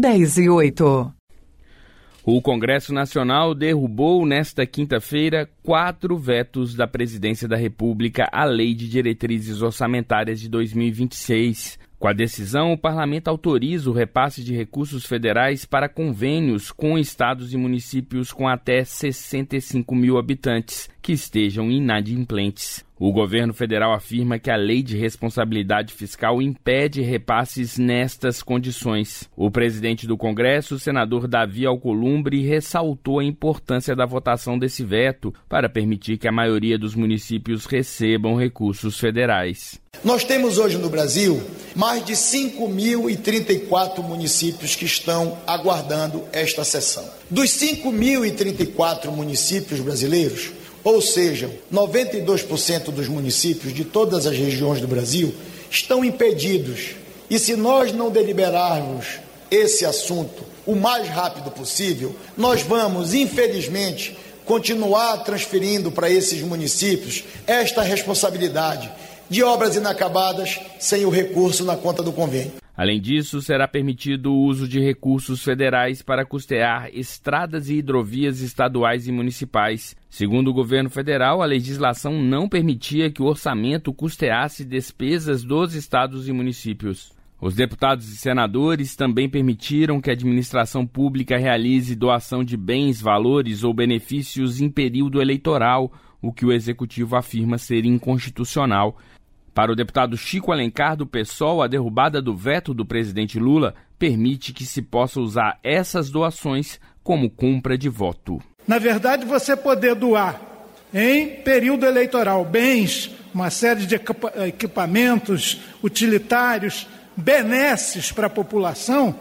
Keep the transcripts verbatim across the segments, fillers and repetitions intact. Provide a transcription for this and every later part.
dez e oito. O Congresso Nacional derrubou nesta quinta-feira quatro vetos da Presidência da República à Lei de Diretrizes Orçamentárias de dois mil e vinte e seis. Com a decisão, o Parlamento autoriza o repasse de recursos federais para convênios com estados e municípios com até sessenta e cinco mil habitantes que estejam inadimplentes. O governo federal afirma que a Lei de Responsabilidade Fiscal impede repasses nestas condições. O presidente do Congresso, o senador Davi Alcolumbre, ressaltou a importância da votação desse veto para permitir que a maioria dos municípios recebam recursos federais. Nós temos hoje no Brasil mais de cinco mil e trinta e quatro municípios que estão aguardando esta sessão. Dos cinco mil e trinta e quatro municípios brasileiros, ou seja, noventa e dois por cento dos municípios de todas as regiões do Brasil estão impedidos. E se nós não deliberarmos esse assunto o mais rápido possível, nós vamos, infelizmente, continuar transferindo para esses municípios esta responsabilidade de obras inacabadas sem o recurso na conta do convênio. Além disso, será permitido o uso de recursos federais para custear estradas e hidrovias estaduais e municipais. Segundo o governo federal, a legislação não permitia que o orçamento custeasse despesas dos estados e municípios. Os deputados e senadores também permitiram que a administração pública realize doação de bens, valores ou benefícios em período eleitoral, o que o executivo afirma ser inconstitucional. Para o deputado Chico Alencar, do PSOL, a derrubada do veto do presidente Lula permite que se possa usar essas doações como compra de voto. Na verdade, você poder doar em período eleitoral bens, uma série de equipamentos utilitários, benesses para a população,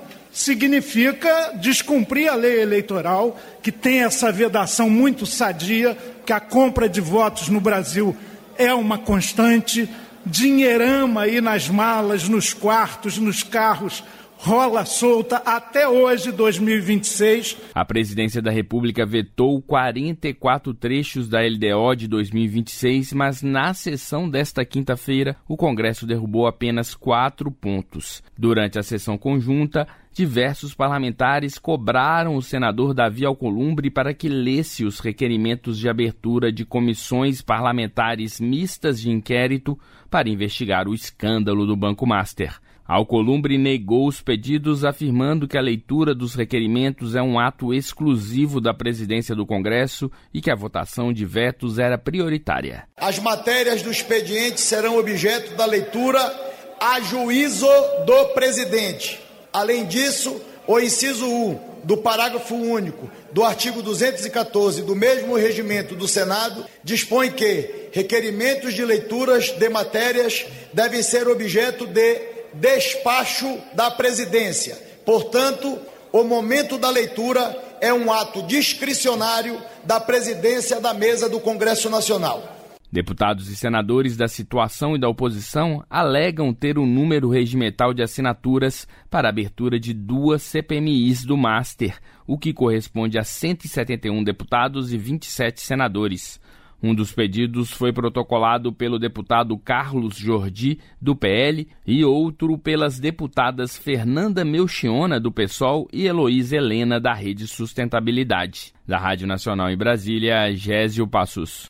significa descumprir a lei eleitoral, que tem essa vedação muito sadia, que a compra de votos no Brasil é uma constante. Dinheirama aí nas malas, nos quartos, nos carros, rola solta até hoje, dois mil e vinte e seis. A Presidência da República vetou quarenta e quatro trechos da L D O de dois mil e vinte e seis, mas na sessão desta quinta-feira, o Congresso derrubou apenas quatro pontos. Durante a sessão conjunta, diversos parlamentares cobraram o senador Davi Alcolumbre para que lesse os requerimentos de abertura de comissões parlamentares mistas de inquérito para investigar o escândalo do Banco Master. Alcolumbre negou os pedidos, afirmando que a leitura dos requerimentos é um ato exclusivo da presidência do Congresso e que a votação de vetos era prioritária. As matérias do expediente serão objeto da leitura a juízo do presidente. Além disso, o inciso um do parágrafo único do artigo duzentos e catorze do mesmo regimento do Senado dispõe que requerimentos de leituras de matérias devem ser objeto de despacho da presidência. Portanto, o momento da leitura é um ato discricionário da presidência da mesa do Congresso Nacional. Deputados e senadores da situação e da oposição alegam ter um número regimental de assinaturas para a abertura de duas C P M Is do Master, o que corresponde a cento e setenta e um deputados e vinte e sete senadores. Um dos pedidos foi protocolado pelo deputado Carlos Jordi, do P L, e outro pelas deputadas Fernanda Melchiona, do PSOL, e Heloísa Helena, da Rede Sustentabilidade. Da Rádio Nacional em Brasília, Gésio Passos.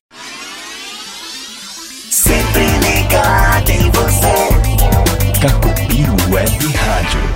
Sempre ligado em você. Cacupiro Web Rádio.